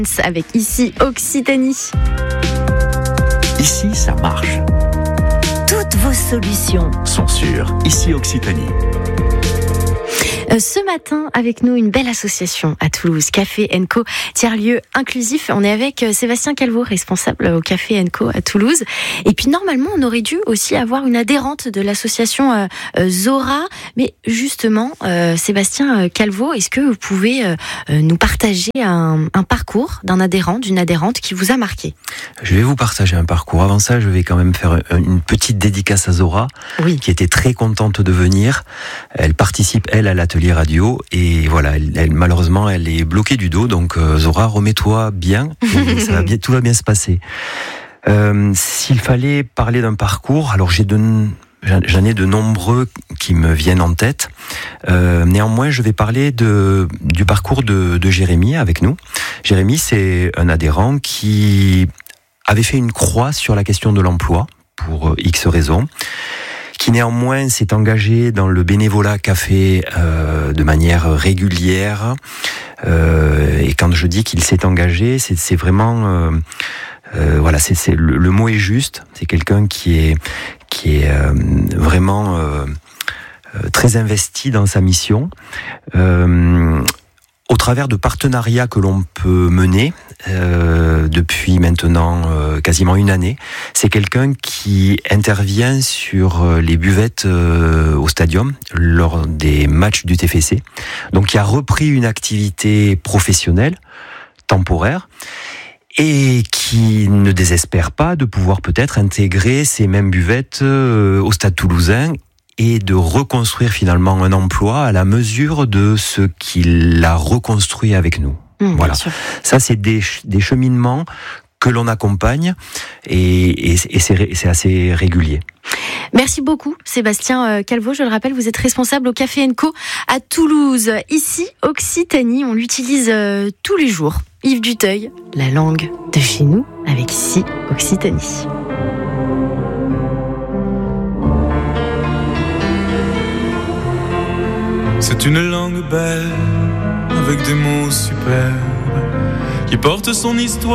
avec Ici Occitanie. Ici, ça marche. Toutes vos solutions Sont sur Ici Occitanie. Ce matin, avec nous, une belle association à Toulouse, Café & Co, tiers-lieu inclusif. On est avec Sébastien Calvo, responsable au Café & Co à Toulouse. Et puis, normalement, on aurait dû aussi avoir une adhérente de l'association Zora. Mais justement, Sébastien Calvo, est-ce que vous pouvez nous partager un parcours d'une adhérente qui vous a marqué ? Je vais vous partager un parcours. Avant ça, je vais quand même faire une petite dédicace à Zora, qui était très contente de venir. Elle participe, elle, à l'atelier radio, et voilà, malheureusement, elle est bloquée du dos. Donc, Zora, remets-toi bien, tout va bien se passer. S'il fallait parler d'un parcours, alors j'en ai de nombreux qui me viennent en tête. Néanmoins, je vais parler du parcours de Jérémy avec nous. Jérémy, c'est un adhérent qui avait fait une croix sur la question de l'emploi pour X raisons, qui néanmoins s'est engagé dans le bénévolat café de manière régulière. Et quand je dis qu'il s'est engagé, c'est vraiment... voilà, le mot est juste. C'est quelqu'un qui est vraiment très investi dans sa mission. Au travers de partenariats que l'on peut mener depuis maintenant quasiment une année, c'est quelqu'un qui intervient sur les buvettes au stadium lors des matchs du TFC. Donc, qui a repris une activité professionnelle, temporaire, et qui ne désespère pas de pouvoir peut-être intégrer ces mêmes buvettes au Stade Toulousain et de reconstruire finalement un emploi à la mesure de ce qu'il a reconstruit avec nous. Voilà. Ça, c'est des cheminements que l'on accompagne et c'est assez régulier. Merci beaucoup, Sébastien Calvo. Je le rappelle, vous êtes responsable au Café & Co à Toulouse. Ici, Occitanie, on l'utilise tous les jours. Yves Duteuil, la langue de chez nous, avec Ici Occitanie. C'est une langue belle, avec des mots superbes, qui porte son histoire.